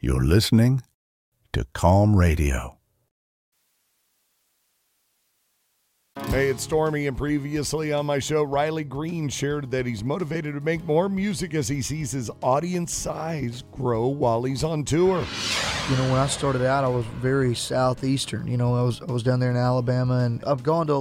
You're listening to Calm Radio. Hey, it's Stormy, and previously on my show, Riley Green shared that he's motivated to make more music as he sees his audience size grow while he's on tour. You know, when I started out, I was very southeastern. You know, I was down there in Alabama, and I've gone to